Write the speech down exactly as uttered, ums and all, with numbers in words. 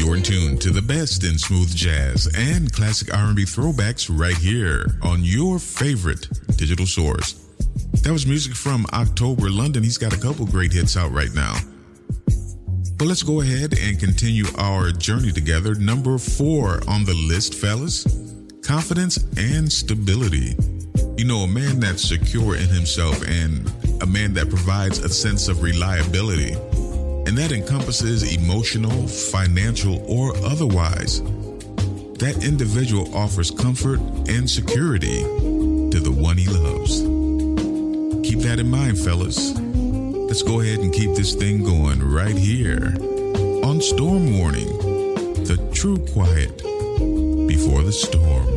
You're in tune to the best in smooth jazz and classic R and B throwbacks right here on your favorite digital source. That was music from October London. He's got a couple great hits out right now. But let's go ahead and continue our journey together. Number four on the list, fellas, confidence and stability. You know, a man that's secure in himself and a man that provides a sense of reliability. And that encompasses emotional, financial, or otherwise. That individual offers comfort and security to the one he loves. Keep that in mind, fellas. Let's go ahead and keep this thing going right here on Storm Warning, the true quiet before the storm.